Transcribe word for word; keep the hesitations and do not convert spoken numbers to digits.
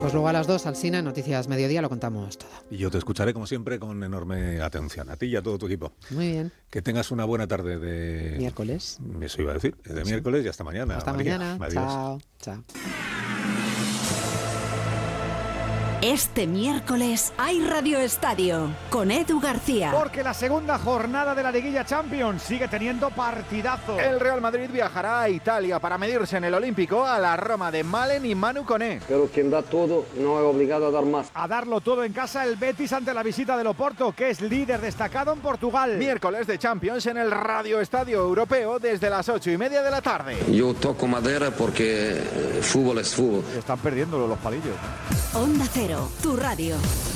Pues luego a las dos, Alsina, Noticias Mediodía, lo contamos todo. Y yo te escucharé, como siempre, con enorme atención. A ti y a todo tu equipo. Muy bien. Que tengas una buena tarde de... Miércoles. Eso iba a decir. De sí. Miércoles y hasta mañana. Hasta María. mañana. Adiós. Chao. Chao. Este miércoles hay Radio Estadio con Edu García. Porque la segunda jornada de la Liguilla Champions sigue teniendo partidazo. El Real Madrid viajará a Italia para medirse en el Olímpico a la Roma de Malen y Manu Koné. Pero quien da todo no es obligado a dar más. A darlo todo en casa el Betis ante la visita del Oporto, que es líder destacado en Portugal. Miércoles de Champions en el Radio Estadio Europeo desde las ocho y media de la tarde. Yo toco madera porque fútbol es fútbol. Están perdiéndolo los palillos. Onda Cero, tu radio.